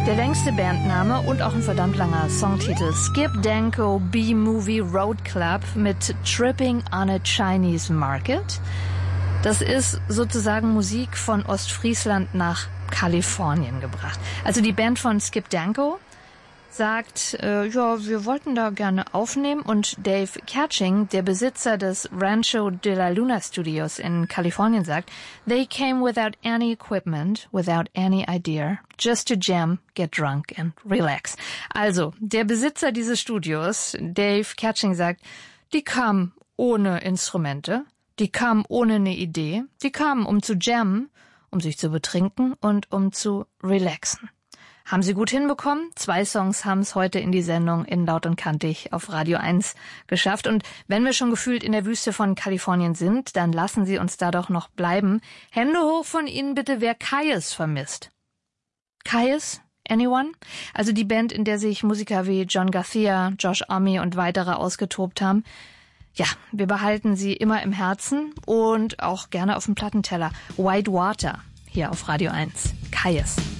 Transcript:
Der längste Bandname und auch ein verdammt langer Songtitel. Skip Danko B-Movie Road Club mit Tripping on a Chinese Market. Das ist sozusagen Musik von Ostfriesland nach Kalifornien gebracht. Also die Band von Skip Danko sagt, ja, wir wollten da gerne aufnehmen, und Dave Catching, der Besitzer des Rancho de la Luna Studios in Kalifornien, sagt, they came without any equipment, without any idea, just to jam, get drunk and relax. Also, der Besitzer dieses Studios, Dave Catching, sagt, die kamen ohne Instrumente, die kamen ohne eine Idee, die kamen, um zu jammen, um sich zu betrinken und um zu relaxen. Haben sie gut hinbekommen. 2 Songs haben es heute in die Sendung in Laut und Kantig auf Radio 1 geschafft. Und wenn wir schon gefühlt in der Wüste von Kalifornien sind, dann lassen Sie uns da doch noch bleiben. Hände hoch von Ihnen bitte, wer Kyuss vermisst. Kyuss? Anyone? Also die Band, in der sich Musiker wie John Garcia, Josh Homme und weitere ausgetobt haben. Ja, wir behalten sie immer im Herzen und auch gerne auf dem Plattenteller. White Water hier auf Radio 1. Kyuss.